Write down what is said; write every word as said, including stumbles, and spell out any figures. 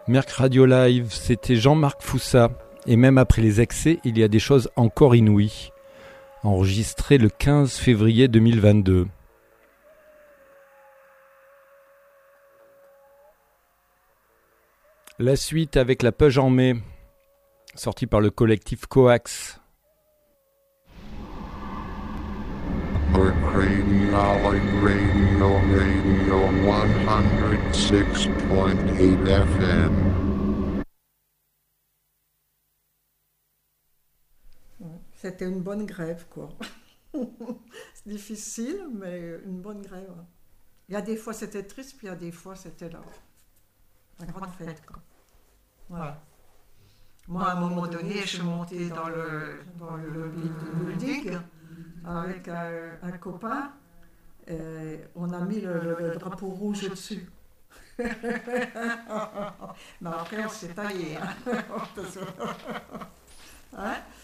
Merc Radio Live, c'était Jean-Marc Foussa. Et même après les excès, il y a des choses encore inouïes. Enregistré le quinze février deux mille vingt-deux. La suite avec La Peuge en mai, sorti par le collectif Coax. Radio, radio, radio, one oh six point eight F M. C'était une bonne grève, quoi. C'est difficile, mais une bonne grève. Il y a des fois c'était triste, puis il y a des fois c'était là. La grande fête, quoi. Voilà. Moi, à un moment donné, je suis montée dans le, dans le lobby du building avec un, un copain. Et on a mis le, le, le drapeau rouge dessus. Mais après, on s'est taillé. Hein. Hein?